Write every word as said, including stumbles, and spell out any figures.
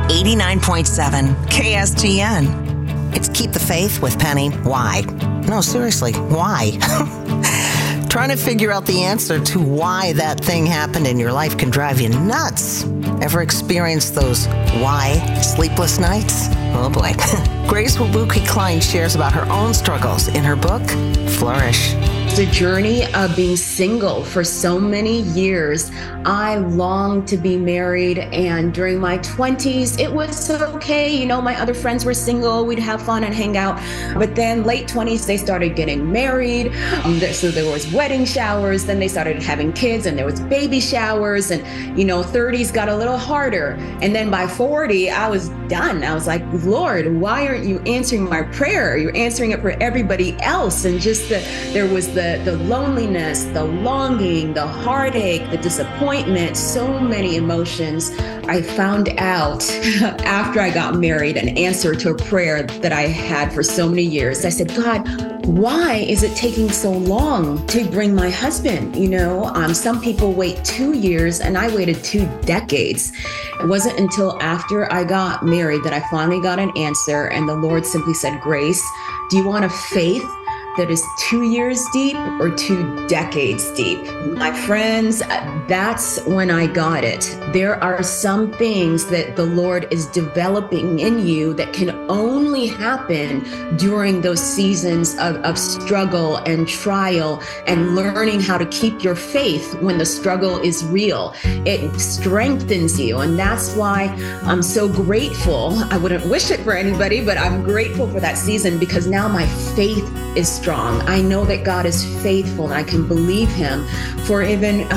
eighty-nine point seven K S T N. It's Keep the Faith with Penny. Why? No, seriously, why? Trying to figure out the answer to why that thing happened in your life can drive you nuts. Ever experienced those why sleepless nights? Oh boy. Grace Wabuki-Klein shares about her own struggles in her book, Flourish. The journey of being single for so many years. I longed to be married, and during my twenties, it was okay. You know, my other friends were single. We'd have fun and hang out. But then late twenties, they started getting married. Um, so there was wedding showers. Then they started having kids, and there was baby showers. And, you know, thirties got a little harder. And then by forty, I was done. I was like, Lord, why aren't you answering my prayer? You're answering it for everybody else. And just the, there was the the loneliness, the longing, the heartache, the disappointment, so many emotions. I found out after I got married an answer to a prayer that I had for so many years. I said, God, why is it taking so long to bring my husband? You know, um, some people wait two years and I waited two decades. It wasn't until after I got married that I finally got an answer, and the Lord simply said, Grace, do you want a faith that is two years deep or two decades deep? My friends, that's when I got it. There are some things that the Lord is developing in you that can only happen during those seasons of, of struggle and trial and learning how to keep your faith when the struggle is real. It strengthens you. And that's why I'm so grateful. I wouldn't wish it for anybody, but I'm grateful for that season because now my faith is strong. I know that God is faithful and I can believe him. For even